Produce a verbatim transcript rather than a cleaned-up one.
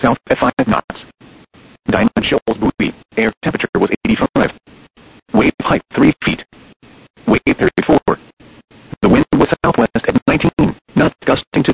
south at five knots. Diamond Shoals buoy, air temperature was eighty-five. Wave height three feet. Wave thirty-four. The wind was southwest at nineteen knots, gusting to